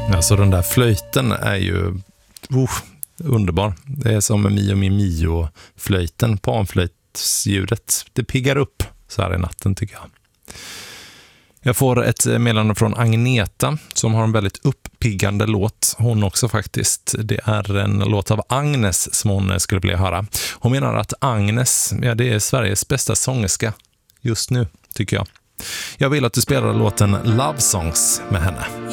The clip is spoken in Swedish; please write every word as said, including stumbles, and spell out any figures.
Alltså den där flöjten är ju uh, underbar. Det är som Mio Mio Mio-flöjten, panflöjtsljudet. Det piggar upp så här i natten tycker jag. Jag får ett meddelande från Agneta som har en väldigt uppiggande låt. Hon också faktiskt. Det är en låt av Agnes som hon skulle vilja höra. Hon menar att Agnes, ja, det är Sveriges bästa sångerska just nu tycker jag. Jag vill att du spelar låten Love Songs med henne.